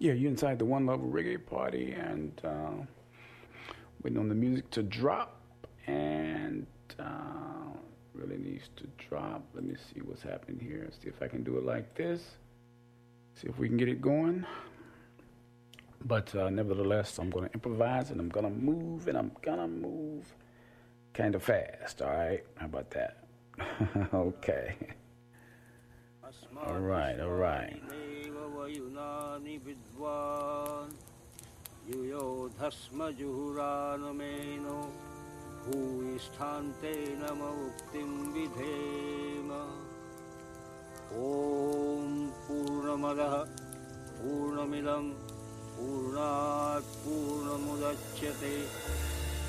Yeah, you're inside the One Love Reggae Party and waiting on the music to drop. And really needs to drop. Let me see what's happening here. See if I can do it like this. See if we can get it going. But nevertheless, I'm going to improvise and I'm going to move and I'm going to move kind of fast. All right. How about that? Okay. All right. All right. Om Purnamadaha Purnamidam Purnat Purnamudachyate